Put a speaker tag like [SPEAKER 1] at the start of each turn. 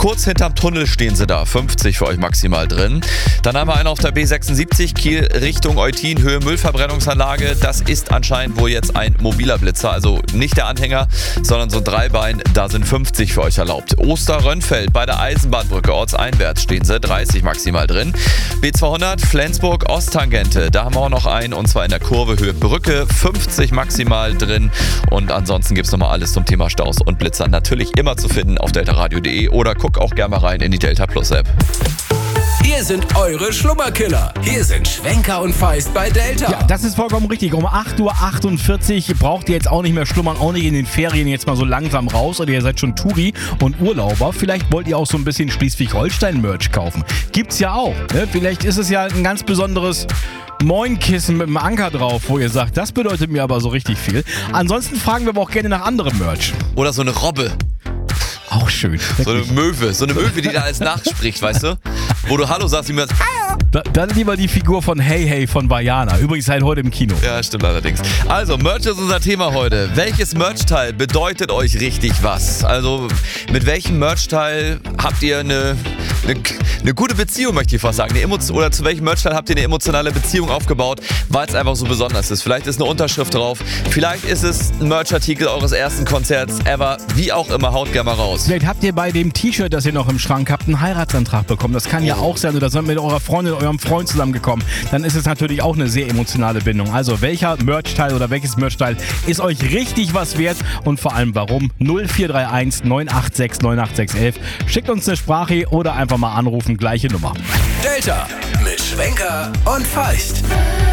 [SPEAKER 1] Kurz hinterm Tunnel stehen sie da, 50 für euch maximal drin. Dann haben wir einen auf der B76, Kiel Richtung Eutin, Höhe Müllverbrennungsanlage. Das ist anscheinend wohl jetzt ein mobiler Blitzer, also nicht der Anhänger, sondern so ein Dreibein. Da sind 50 für euch erlaubt. Osterrönfeld bei der Eisenbahnbrücke, ortseinwärts stehen sie, 30 maximal drin. B200, Flensburg Osttangente, da haben wir auch noch einen, und zwar in der Kurve Höhe Brücke, 50 maximal drin. Und ansonsten gibt es nochmal alles zum Thema Staus und Blitzer natürlich immer zu finden auf deltaradio.de oder guck auch gerne mal rein in die Delta Plus App.
[SPEAKER 2] Hier sind eure Schlummerkiller. Hier sind Schwenker und Feist bei Delta.
[SPEAKER 3] Ja, das ist vollkommen richtig. Um 8:48 Uhr braucht ihr jetzt auch nicht mehr schlummern, auch nicht in den Ferien jetzt mal so langsam raus. Oder ihr seid schon Touri und Urlauber. Vielleicht wollt ihr auch so ein bisschen Schleswig-Holstein-Merch kaufen. Gibt's ja auch. Ne? Vielleicht ist es ja ein ganz besonderes Moinkissen mit einem Anker drauf, wo ihr sagt, das bedeutet mir aber so richtig viel. Ansonsten fragen wir aber auch gerne nach anderem Merch.
[SPEAKER 1] Oder so eine Robbe.
[SPEAKER 3] Auch schön.
[SPEAKER 1] So eine Möwe, die da alles nachspricht, weißt du? Wo du Hallo sagst, wie man
[SPEAKER 3] Dann lieber die Figur von Hey Hey von Vajana. Übrigens halt heute im Kino.
[SPEAKER 1] Ja, stimmt allerdings. Also, Merch ist unser Thema heute. Welches Merchteil bedeutet euch richtig was? Also, mit welchem Merchteil habt ihr eine gute Beziehung, möchte ich fast sagen. Oder zu welchem Merchteil habt ihr eine emotionale Beziehung aufgebaut, weil es einfach so besonders ist? Vielleicht ist eine Unterschrift drauf. Vielleicht ist es ein Merchartikel eures ersten Konzerts ever. Wie auch immer, haut gerne mal raus.
[SPEAKER 3] Vielleicht habt ihr bei dem T-Shirt, das ihr noch im Schrank habt, einen Heiratsantrag bekommen. Das kann ja auch sein. Oder seid mit eurer Freundin, eurem Freund zusammengekommen. Dann ist es natürlich auch eine sehr emotionale Bindung. Also welcher Merchteil oder welches Merchteil ist euch richtig was wert und vor allem warum? 0431 986 98611. Schickt uns eine Sprache oder einfach mal anrufen. Gleiche Nummer.
[SPEAKER 2] Delta mit Schwenker und Feist.